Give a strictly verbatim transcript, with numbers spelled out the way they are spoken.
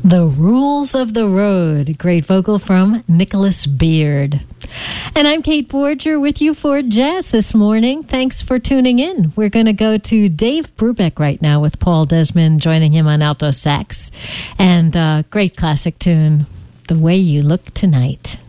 The Rules of the Road, great vocal from Nicholas Beard. And I'm Kate Borger with you for Jazz this morning. Thanks for tuning in. We're going to go to Dave Brubeck right now with Paul Desmond joining him on alto sax. And uh, great classic tune, The Way You Look Tonight.